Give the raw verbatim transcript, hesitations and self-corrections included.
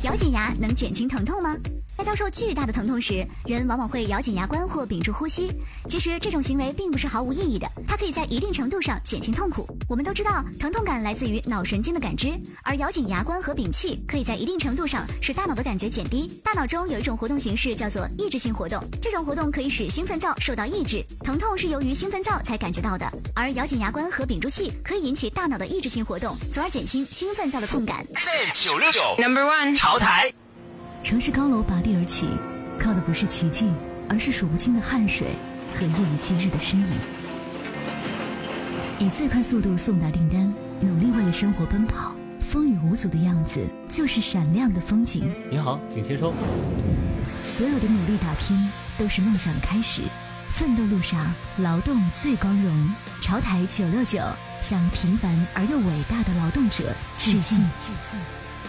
咬紧牙能减轻疼痛吗？在遭受巨大的疼痛时，人往往会咬紧牙关或屏住呼吸。其实这种行为并不是毫无意义的，它可以在一定程度上减轻痛苦。我们都知道，疼痛感来自于脑神经的感知，而咬紧牙关和屏气可以在一定程度上使大脑的感觉减低。大脑中有一种活动形式叫做抑制性活动，这种活动可以使兴奋灶受到抑制，疼痛是由于兴奋灶才感觉到的。而咬紧牙关和屏住气可以引起大脑的抑制性活动，从而减轻兴奋灶的痛感。 九六九 Number One 潮台。 城市高楼拔地而起，靠的不是奇迹，而是数不清的汗水和夜以继日的身影。以最快速度送达订单，努力为了生活奔跑，风雨无阻的样子就是闪亮的风景。 您好，请签收。 所有的努力打拼都是梦想的开始，奋斗路上劳动最光荣。潮台九六九向平凡而又伟大的劳动者致敬。致敬。